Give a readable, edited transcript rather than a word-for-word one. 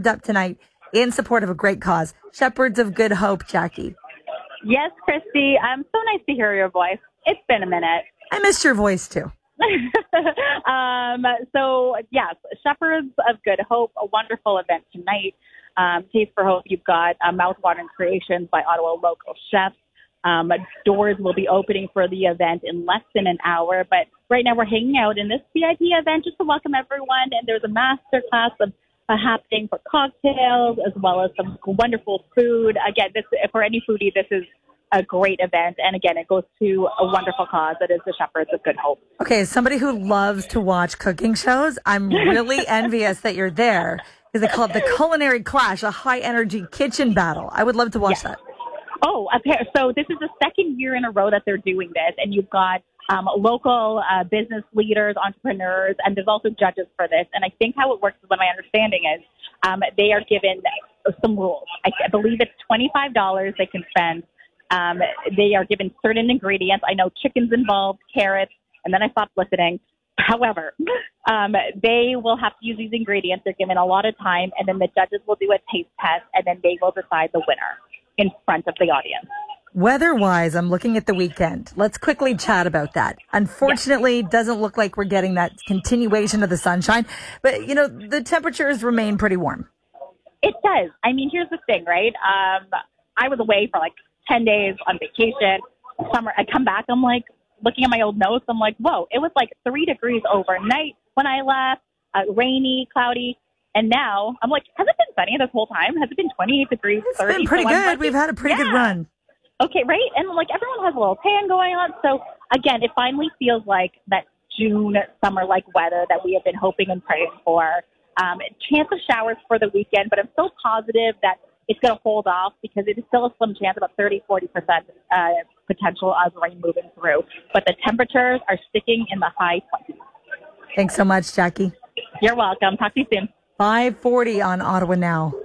revved up tonight in support of a great cause. Shepherds of Good Hope, Jackie. Yes, Christy. So nice to hear your voice. It's been a minute. I missed your voice too. So yes, Shepherds of Good Hope, a wonderful event tonight. Taste for Hope, you've got Mouthwatering Creations by Ottawa local chefs. Doors will be opening for the event in less than an hour, but right now we're hanging out in this VIP event just to welcome everyone, and there's a master class happening for cocktails as well as some wonderful food. Again, this for any foodie, this is a great event, and again, it goes to a wonderful cause that is the Shepherds of Good Hope. Okay, as somebody who loves to watch cooking shows, I'm really envious that you're there because they call it the Culinary Clash, a high-energy kitchen battle. I would love to watch that. Oh, so this is the second year in a row that they're doing this, and you've got local business leaders, entrepreneurs, and there's also judges for this. And I think how it works, what my understanding is, they are given some rules. I believe it's $25 they can spend. They are given certain ingredients. I know chicken's involved, carrots, and then I stopped listening. However, they will have to use these ingredients. They're given a lot of time, and then the judges will do a taste test, and then they will decide the winner in front of the audience. Weather-wise, I'm looking at the weekend. Let's quickly chat about that. Unfortunately, it doesn't look like we're getting that continuation of the sunshine. But, the temperatures remain pretty warm. It does. I mean, here's the thing, right? I was away for 10 days on vacation. Summer, I come back, I'm looking at my old notes. I'm like, whoa, it was 3 degrees overnight when I left, rainy, cloudy. And now I'm like, has it been sunny this whole time? Has it been 28 degrees, 30? It's been pretty good. We've had a pretty good run. Okay, right? And everyone has a little tan going on. So again, it finally feels like that June summer-like weather that we have been hoping and praying for. Chance of showers for the weekend, but I'm still positive that it's going to hold off because it is still a slim chance, about 30-40% potential of rain moving through. But the temperatures are sticking in the high 20s. Thanks so much, Jackie. You're welcome. Talk to you soon. 5:40 on Ottawa Now.